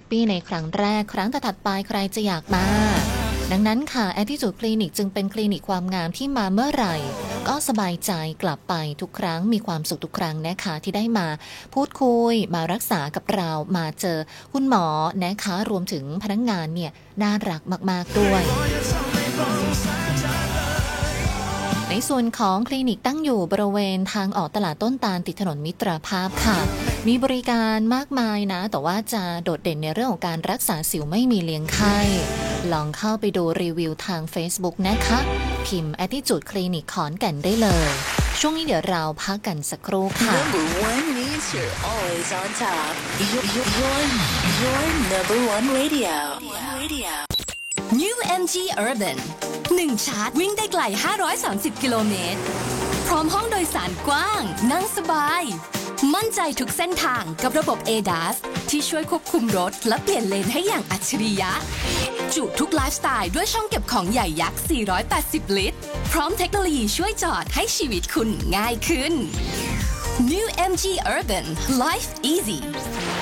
ปี้ในครั้งแรกครั้งถัดไปใครจะอยากมาดังนั้นค่ะ Attitude Clinic จึงเป็นคลินิกความงามที่มาเมื่อไหร่ก็สบายใจกลับไปทุกครั้งมีความสุขทุกครั้งนะคะที่ได้มาพูดคุยมารักษากับเรามาเจอคุณหมอนะคะรวมถึงพนักงานเนี่ยน่ารักมากๆด้วยในส่วนของคลินิกตั้งอยู่บริเวณทางออกตลาดต้นตาลติดถนนมิตรภาพค่ะมีบริการมากมายนะแต่ว่าจะโดดเด่นในเรื่องของการรักษาสิวไม่มีเลี้ยงไข้ลองเข้าไปดูรีวิวทาง Facebook นะคะพิมพ์ Attitude Clinic ขอนแก่นได้เลยช่วงนี้เดี๋ยวเราพักกันสักครู่ค่ะ Number one means you're always on top. Your number one radio. New MG Urban 1 ชาร์จวิ่งได้ไกล530 กิโลเมตรพร้อมห้องโดยสารกว้างนั่งสบายมั่นใจทุกเส้นทางกับระบบ ADAS ที่ช่วยควบคุมรถและเปลี่ยนเลนให้อย่างอัจฉริยะจุทุกไลฟ์สไตล์ด้วยช่องเก็บของใหญ่ยักษ์480 ลิตรพร้อมเทคโนโลยีช่วยจอดให้ชีวิตคุณง่ายขึ้น New MG Urban Life Easy